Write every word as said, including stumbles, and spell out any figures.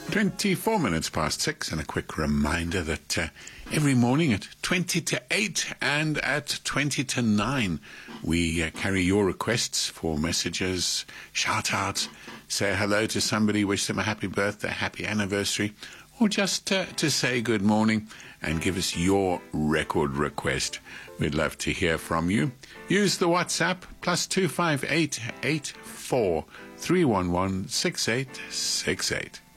twenty-four minutes past six, and a quick reminder that uh, every morning at twenty to eight and at twenty to nine, we uh, carry your requests for messages, shout-outs, say hello to somebody, wish them a happy birthday, happy anniversary, or just uh, to say good morning and give us your record request. We'd love to hear from you. Use the WhatsApp, plus two five eight eight four three one one six eight six eight.